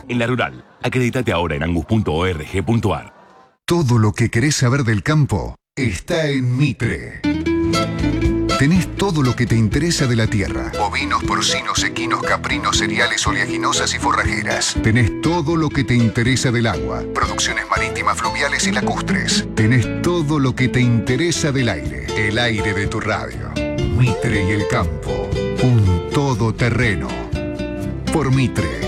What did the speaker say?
En La Rural, acreditate ahora en angus.org.ar. Todo lo que querés saber del campo está en Mitre. Tenés todo lo que te interesa de la tierra. Bovinos, porcinos, equinos, caprinos, cereales, oleaginosas y forrajeras. Tenés todo lo que te interesa del agua. Producciones marítimas, fluviales y lacustres. Tenés todo lo que te interesa del aire. El aire de tu radio. Mitre y el campo. Un todoterreno. Por Mitre.